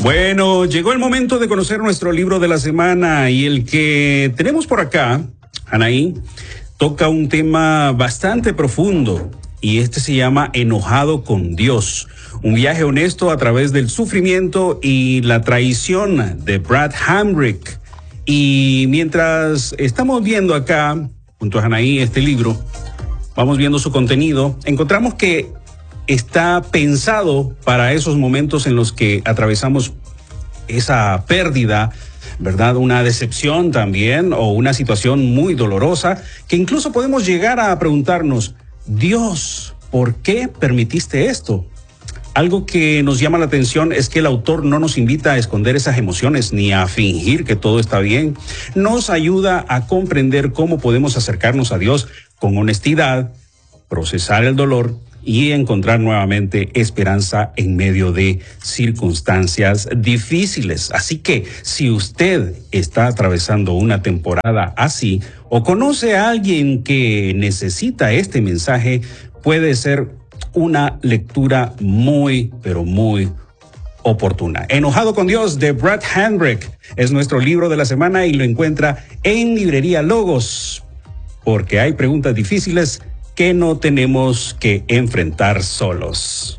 Bueno, llegó el momento de conocer nuestro libro de la semana y el que tenemos por acá, Anaí, toca un tema bastante profundo y este se llama Enojado con Dios. Un viaje honesto a través del sufrimiento y la traición de Brad Hamrick. Y mientras estamos viendo acá, junto a Anaí, este libro, vamos viendo su contenido, encontramos que está pensado para esos momentos en los que atravesamos esa pérdida, ¿verdad? Una decepción también o una situación muy dolorosa que incluso podemos llegar a preguntarnos, Dios, ¿por qué permitiste esto? Algo que nos llama la atención es que el autor no nos invita a esconder esas emociones ni a fingir que todo está bien. Nos ayuda a comprender cómo podemos acercarnos a Dios con honestidad, procesar el dolor y encontrar nuevamente esperanza en medio de circunstancias difíciles. Así que si usted está atravesando una temporada así o conoce a alguien que necesita este mensaje, puede ser una lectura muy, pero muy oportuna. Enojado con Dios de Brad Hamrick es nuestro libro de la semana y lo encuentra en Librería Logos, porque hay preguntas difíciles que no tenemos que enfrentar solos.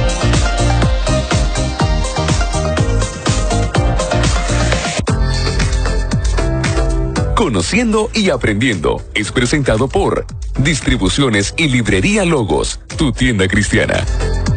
Conociendo y aprendiendo es presentado por Distribuciones y Librería Logos, tu tienda cristiana.